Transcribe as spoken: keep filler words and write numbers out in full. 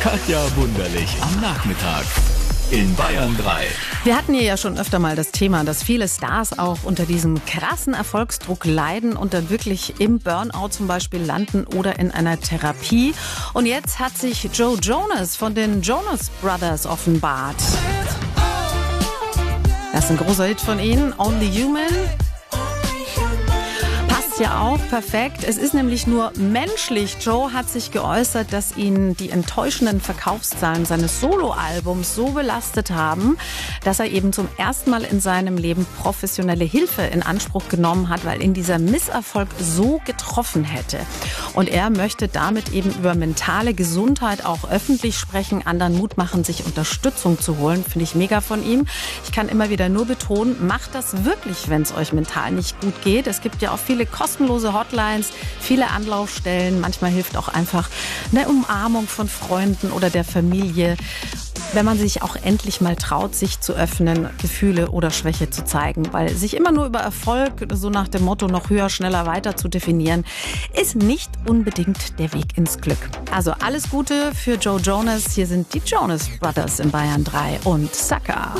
Katja Wunderlich am Nachmittag in Bayern drei. Wir hatten hier ja schon öfter mal das Thema, dass viele Stars auch unter diesem krassen Erfolgsdruck leiden und dann wirklich im Burnout zum Beispiel landen oder in einer Therapie. Und jetzt hat sich Joe Jonas von den Jonas Brothers offenbart. Das ist ein großer Hit von ihnen, Only Human. Ja auch perfekt. Es ist nämlich nur menschlich. Joe hat sich geäußert, dass ihn die enttäuschenden Verkaufszahlen seines Soloalbums so belastet haben, dass er eben zum ersten Mal in seinem Leben professionelle Hilfe in Anspruch genommen hat, weil ihn dieser Misserfolg so getroffen hätte. Und er möchte damit eben über mentale Gesundheit auch öffentlich sprechen, anderen Mut machen, sich Unterstützung zu holen. Finde ich mega von ihm. Ich kann immer wieder nur betonen, macht das wirklich, wenn es euch mental nicht gut geht. Es gibt ja auch viele kostenlose Hotlines, viele Anlaufstellen. Manchmal hilft auch einfach eine Umarmung von Freunden oder der Familie. Wenn man sich auch endlich mal traut, sich zu öffnen, Gefühle oder Schwäche zu zeigen. Weil sich immer nur über Erfolg, so nach dem Motto noch höher, schneller, weiter zu definieren, ist nicht unbedingt der Weg ins Glück. Also alles Gute für Joe Jonas. Hier sind die Jonas Brothers in Bayern drei und Sucker.